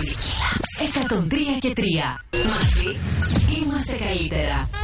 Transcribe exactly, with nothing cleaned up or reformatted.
Μουσική Λάμπς εκατόν τρία και τρία. Μαζί είμαστε καλύτερα.